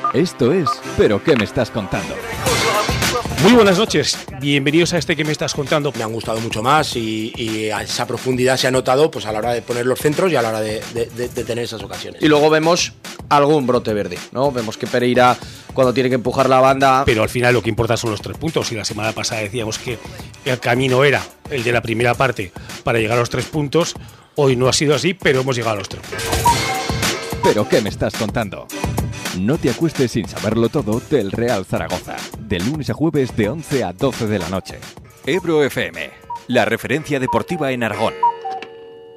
Esto es ¿Pero qué me estás contando? Muy buenas noches, bienvenidos a este que me estás contando. Me han gustado mucho más y a esa profundidad se ha notado pues a la hora de poner los centros y a la hora de tener esas ocasiones. Y luego vemos algún brote verde, ¿no? Vemos que Pereira, cuando tiene que empujar la banda... Pero al final lo que importa son los 3 puntos. Y la semana pasada decíamos que el camino era el de la primera parte para llegar a los 3 puntos. Hoy no ha sido así, pero hemos llegado a los 3 puntos. ¿Pero qué me estás contando? No te acuestes sin saberlo todo del Real Zaragoza. De lunes a jueves de 11 a 12 de la noche. Ebro FM, la referencia deportiva en Aragón.